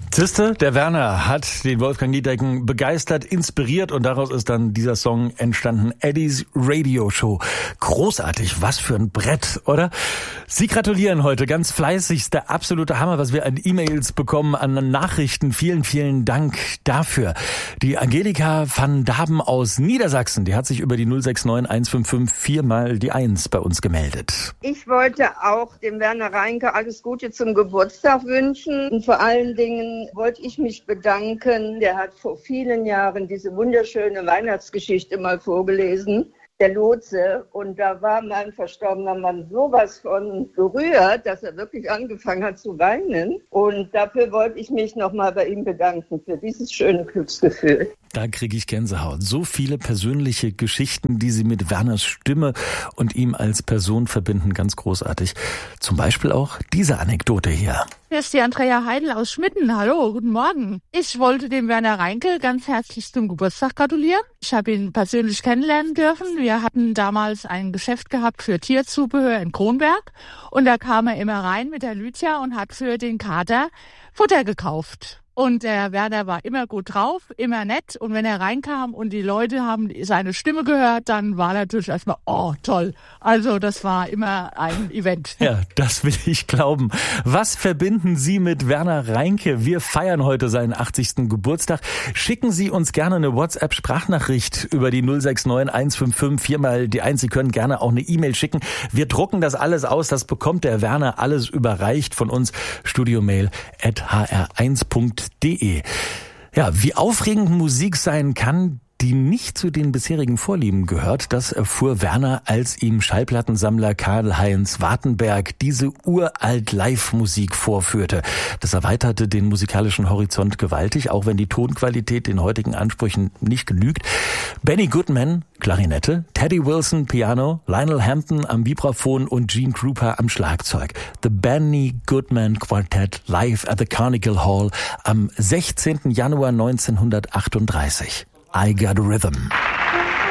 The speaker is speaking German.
Siehste, der Werner hat den Wolfgang Niedecken begeistert, inspiriert und daraus ist dann dieser Song entstanden, Eddie's Radio Show. Großartig, was für ein Brett, oder? Sie gratulieren heute ganz fleißig, der absolute Hammer, was wir an E-Mails bekommen, an Nachrichten. Vielen, vielen Dank dafür. Die Angelika van Daben aus Niedersachsen, die hat sich über die 069 155 viermal die 1 bei uns gemeldet. Ich wollte auch dem Werner Reinke alles Gute zum Geburtstag wünschen und vor allen Dingen wollte ich mich bedanken. Der hat vor vielen Jahren diese wunderschöne Weihnachtsgeschichte mal vorgelesen, der Lotse. Und da war mein verstorbener Mann sowas von berührt, dass er wirklich angefangen hat zu weinen. Und dafür wollte ich mich nochmal bei ihm bedanken, für dieses schöne Glücksgefühl. Da kriege ich Gänsehaut. So viele persönliche Geschichten, die Sie mit Werners Stimme und ihm als Person verbinden, ganz großartig. Zum Beispiel auch diese Anekdote hier. Hier ist die Andrea Heidel aus Schmitten. Hallo, guten Morgen. Ich wollte dem Werner Reinke ganz herzlich zum Geburtstag gratulieren. Ich habe ihn persönlich kennenlernen dürfen. Wir hatten damals ein Geschäft gehabt für Tierzubehör in Kronberg. Und da kam er immer rein mit der Lydia und hat für den Kater Futter gekauft. Und der Werner war immer gut drauf, immer nett. Und wenn er reinkam und die Leute haben seine Stimme gehört, dann war natürlich erstmal, oh, toll. Also das war immer ein Event. Ja, das will ich glauben. Was verbinden Sie mit Werner Reinke? Wir feiern heute seinen 80. Geburtstag. Schicken Sie uns gerne eine WhatsApp-Sprachnachricht über die 069 155 viermal die 1. Sie können gerne auch eine E-Mail schicken. Wir drucken das alles aus. Das bekommt der Werner alles überreicht von uns. studiomail@hr1.de. Ja, wie aufregend Musik sein kann, die nicht zu den bisherigen Vorlieben gehört, das erfuhr Werner, als ihm Schallplattensammler Karl-Heinz Wartenberg diese uralt Live-Musik vorführte. Das erweiterte den musikalischen Horizont gewaltig, auch wenn die Tonqualität den heutigen Ansprüchen nicht genügt. Benny Goodman, Klarinette, Teddy Wilson, Piano, Lionel Hampton am Vibraphon und Gene Krupa am Schlagzeug. The Benny Goodman Quartet live at the Carnegie Hall am 16. Januar 1938. I Got a Rhythm.